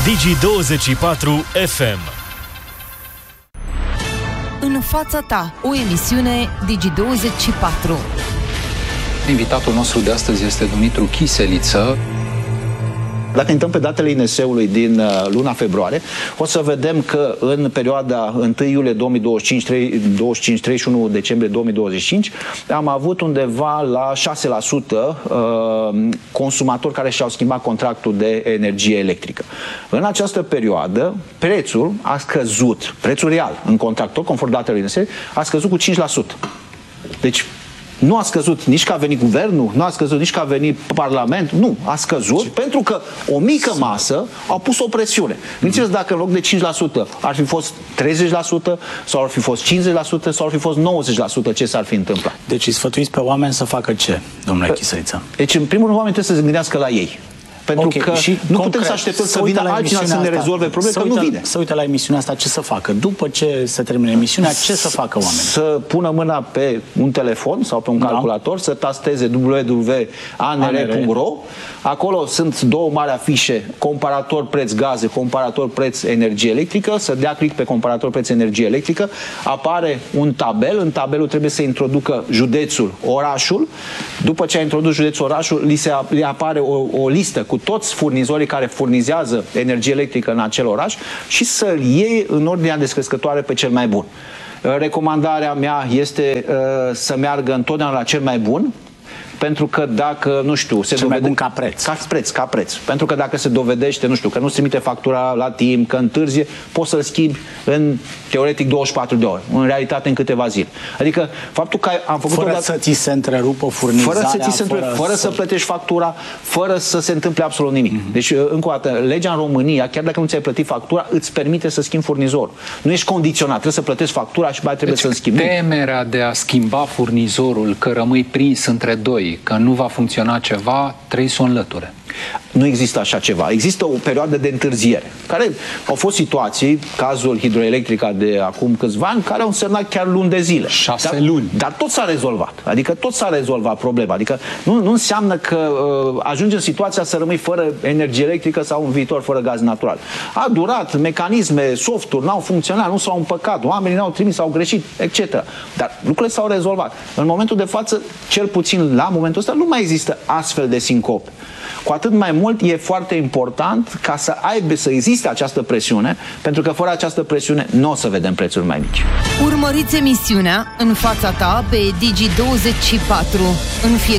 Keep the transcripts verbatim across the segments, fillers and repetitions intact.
Digi douăzeci și patru F M. În fața ta, o emisiune Digi douăzeci și patru. Invitatul nostru de astăzi este Dumitru Chiseliță. Dacă intrăm pe datele I N S E-ului din luna februarie, o să vedem că în perioada întâi iulie două mii douăzeci și cinci, douăzeci și cinci treizeci și unu decembrie două mii douăzeci și cinci am avut undeva la șase la sută consumatori care și-au schimbat contractul de energie electrică. În această perioadă, prețul a scăzut, prețul real în contractor, conform datelor I N S E, a scăzut cu cinci la sută. Deci, nu a scăzut nici că a venit guvernul, nu a scăzut nici că a venit Parlamentul, nu, a scăzut pentru că o mică masă a pus o presiune. Gândiți-vă dacă în loc de cinci la sută ar fi fost treizeci la sută sau ar fi fost cincizeci la sută sau ar fi fost nouăzeci la sută, ce s-ar fi întâmplat? Deci îi sfătuiți pe oameni să facă ce, domnule Chiseliță? Deci în primul rând oamenii trebuie să se gândească la ei. Pentru okay, că și nu concret, putem să așteptăm să, să vină altcineva să ne rezolve probleme, că uite, nu vine. Să uite la emisiunea asta ce să facă. După ce se termine emisiunea, ce să facă oamenii? Să pună mâna pe un telefon sau pe un calculator, da. Să tasteze w w w punct a n r punct r o. Acolo sunt două mari afișe, comparator preț gaze, comparator preț energie electrică. Să dea click pe comparator preț energie electrică. Apare un tabel. În tabelul trebuie să introducă județul, orașul. După ce a introdus județul, orașul, li se li apare o, o listă cu toți furnizorii care furnizează energie electrică în acel oraș și să-l iei în ordinea descrescătoare pe cel mai bun. Recomandarea mea este uh, să meargă întotdeauna la cel mai bun, pentru că dacă, nu știu, se cel mai dovede... bun ca preț. Ca preț, ca preț. Pentru că dacă se dovedește, nu știu, că nu-ți trimite factura la timp, că întârzie, poți să-l schimbi în, teoretic, douăzeci și patru de ore. În realitate, în câteva zile. Adică, faptul că am făcut fără odată... să ți se întrerupă furnizarea, fără să ți se întrerupe, fără, fără să... să plătești factura, fără să se întâmple absolut nimic. Mm-hmm. Deci, încă o dată, legea în România, chiar dacă nu ți-ai plătit factura, îți permite să schimbi furnizorul. Nu ești condiționat, trebuie să plătești factura și mai trebuie deci, să-l schimbi. Temerea de a schimba furnizorul, că rămâi prins între doi, că nu va funcționa ceva, trebuie să o înlăture. Nu există așa ceva. Există o perioadă de întârziere. Care au fost situații, cazul hidroelectrica de acum câțiva ani, care au însemnat chiar luni de zile. Șase dar, luni. Dar tot s-a rezolvat. Adică tot s-a rezolvat problema. Adică nu, nu înseamnă că uh, ajungi în situația să rămâi fără energie electrică sau în viitor fără gaz natural. A durat, mecanisme, softuri n-au funcționat, nu s-au împăcat, oamenii n-au trimis, au greșit, et cetera. Dar lucrurile s-au rezolvat. În momentul de față, cel puțin la momentul ăsta, nu mai există astfel de sincope. Cu atât mai mult e foarte important ca să aibă, să existe această presiune, pentru că fără această presiune nu o să vedem prețuri mai mici. Urmăriți emisiunea În fața ta pe Digi douăzeci și patru. În fie...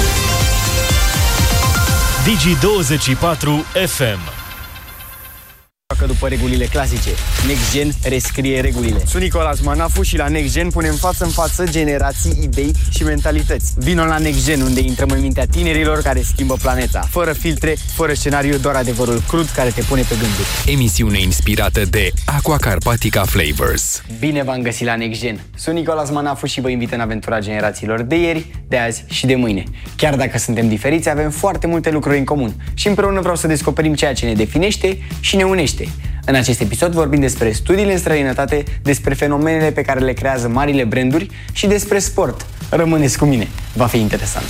Digi douăzeci și patru F M. După regulile clasice. NextGen rescrie regulile. Sunt Nicolas Manafu și la NextGen punem față în față generații, idei și mentalități. Vino la NextGen, unde intrăm în mintea tinerilor care schimbă planeta. Fără filtre, fără scenariu, doar adevărul crud care te pune pe gânduri. Emisiune inspirată de Aqua Carpatica Flavors. Bine v-am găsit la NextGen. Sunt Nicolas Manafu și vă invit în aventura generațiilor de ieri, de azi și de mâine. Chiar dacă suntem diferiți, avem foarte multe lucruri în comun și împreună vreau să descoperim ceea ce ne definește și ne unește. În acest episod vorbim despre studiile în străinătate, despre fenomenele pe care le creează marile branduri și despre sport. Rămâneți cu mine, va fi interesant.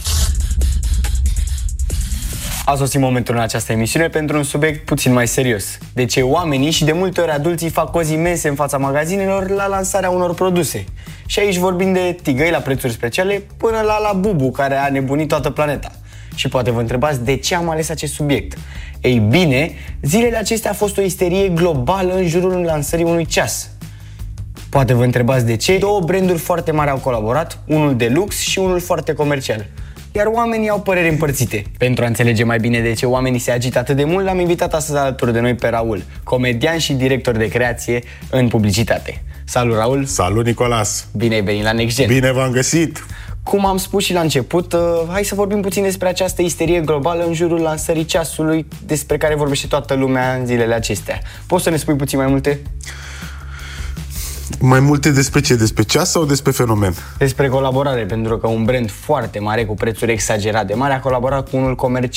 A sosit momentul în această emisiune pentru un subiect puțin mai serios. De ce oamenii și de multe ori adulții fac cozi imense în fața magazinelor la lansarea unor produse. Și aici vorbim de tigăi la prețuri speciale până la la Bubu, care a nebunit toată planeta. Și poate vă întrebați de ce am ales acest subiect. Ei bine, zilele acestea a fost o isterie globală în jurul lansării unui ceas. Poate vă întrebați de ce. Două branduri foarte mari au colaborat, unul de lux și unul foarte comercial. Iar oamenii au păreri împărțite. Pentru a înțelege mai bine de ce oamenii se agită atât de mult, l-am invitat astăzi alături de noi pe Raul, comedian și director de creație în publicitate. Salut, Raul! Salut, Nicolas! Bine ai venit la NextGen! Bine v-am găsit! Cum am spus și la început, uh, hai să vorbim puțin despre această isterie globală în jurul lansării ceasului, despre care vorbește toată lumea în zilele acestea. Poți să ne spui puțin mai multe? Mai multe despre ce? Despre ceas sau despre fenomen? Despre colaborare, pentru că un brand foarte mare, cu prețuri exagerat de mari, a colaborat cu unul comercial.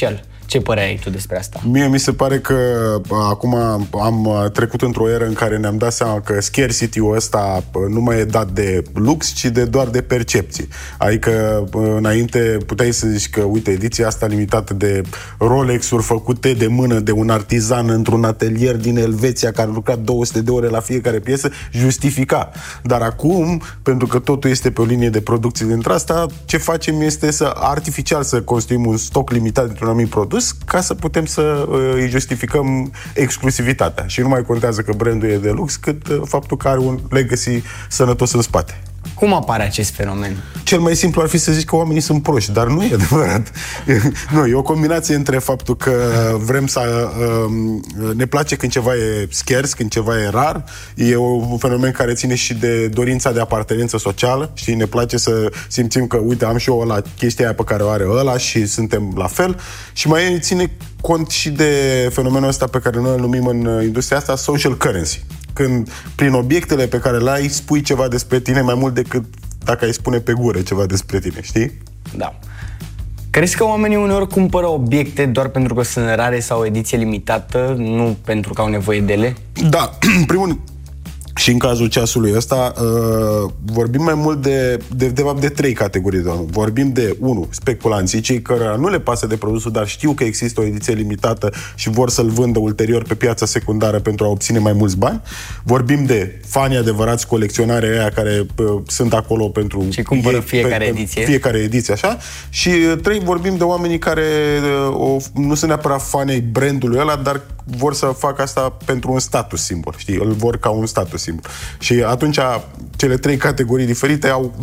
Ce părere ai tu despre asta? Mie mi se pare că acum am trecut într-o eră în care ne-am dat seama că scarcity-ul ăsta nu mai e dat de lux, ci de doar de percepții. Adică înainte puteai să zici că, uite, ediția asta limitată de Rolex-uri făcute de mână de un artizan într-un atelier din Elveția care a lucrat două sute de ore la fiecare piesă, justifica. Dar acum, pentru că totul este pe o linie de producție dintre asta, ce facem este să artificial să construim un stoc limitat dintr-un anumit produs ca să putem să îi justificăm exclusivitatea. Și nu mai contează că brandul e de lux, cât faptul că are un legacy sănătos în spate. Cum apare acest fenomen? Cel mai simplu ar fi să zici că oamenii sunt proști, dar nu e adevărat. Nu, e o combinație între faptul că vrem să uh, ne place când ceva e scarce, când ceva e rar. E un fenomen care ține și de dorința de apartenență socială. Știi, ne place să simțim că, uite, am și eu ăla, chestia aia pe care o are ăla și suntem la fel. Și mai ține cont și de fenomenul ăsta pe care noi îl numim în industria asta social currency. Când prin obiectele pe care le ai spui ceva despre tine mai mult decât dacă ai spune pe gură ceva despre tine, știi? Da. Crezi că oamenii uneori cumpără obiecte doar pentru că sunt rare sau o ediție limitată, nu pentru că au nevoie de ele? Da, în primul și în cazul ceasului ăsta uh, vorbim mai mult de, de, de fapt de trei categorii de oameni. Vorbim de, unu, speculanții, cei care nu le pasă de produsul, dar știu că există o ediție limitată și vor să-l vândă ulterior pe piața secundară pentru a obține mai mulți bani. Vorbim de fanii adevărați, colecționare aia care uh, sunt acolo pentru... Și cumpără ei, fiecare pe, ediție. Fiecare ediție, așa. Și uh, trei, vorbim de oamenii care uh, o, nu sunt neapărat fanii brandului ăla, dar vor să facă asta pentru un status simbol, știi? Îl vor ca un status simbol. Și atunci cele trei categorii diferite au